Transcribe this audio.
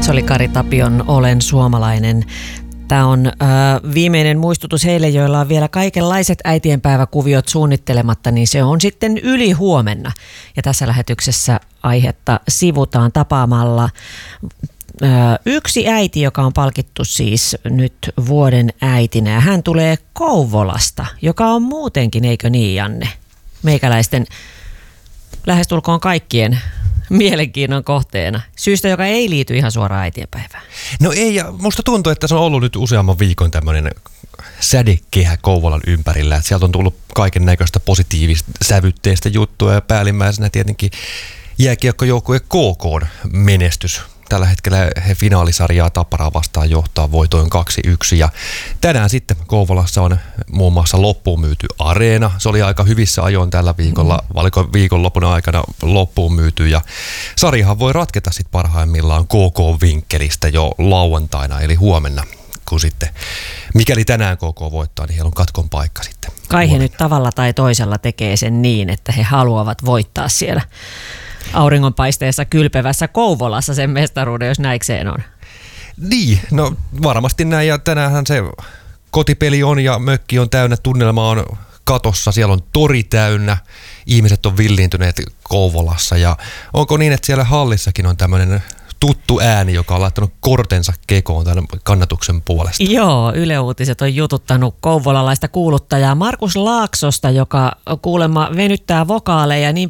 Se oli Kari Tapion Olen suomalainen. Tämä on viimeinen muistutus heille, joilla on vielä kaikenlaiset äitienpäiväkuviot suunnittelematta, niin se on sitten yli huomenna. Ja tässä lähetyksessä aihetta sivutaan tapaamalla yksi äiti, joka on palkittu siis nyt vuoden äitinä. Ja hän tulee Kouvolasta, joka on muutenkin, eikö niin, Janne? Meikäläisten lähestulkoon kaikkien mielenkiinnon kohteena. Syystä, joka ei liity ihan suoraan äitienpäivään. No ei, ja musta tuntuu, että se on ollut nyt useamman viikon tämmöinen sädekehä Kouvolan ympärillä. Että sieltä on tullut kaiken näköistä positiivista sävytteistä juttua ja päällimmäisenä tietenkin jääkiekkojoukkue KK:n menestys. Tällä hetkellä he finaalisarjaa Tapparaa vastaan johtaa voitoin 2-1 ja tänään sitten Kouvolassa on muun muassa loppuun myyty areena. Se oli aika hyvissä ajoin tällä viikolla, valiko viikonlopun aikana loppuun myyty ja sarjahan voi ratketa sitten parhaimmillaan KK-vinkkelistä jo lauantaina eli huomenna, kun sitten mikäli tänään KK voittaa, niin heillä on katkon paikka sitten. Kai he nyt tavalla tai toisella tekee sen niin, että he haluavat voittaa siellä auringonpaisteessa kylpevässä Kouvolassa sen mestaruuden, jos näikseen on. Niin, no varmasti näin ja tänäänhän se kotipeli on ja mökki on täynnä, tunnelma on katossa, siellä on tori täynnä, ihmiset on villiintyneet Kouvolassa ja onko niin, että siellä hallissakin on tämmöinen tuttu ääni, joka on laittanut kortensa kekoon tämän kannatuksen puolesta. Joo, Yle Uutiset on jututtanut kouvolalaista kuuluttajaa Markus Laaksosta, joka kuulemma venyttää vokaaleja niin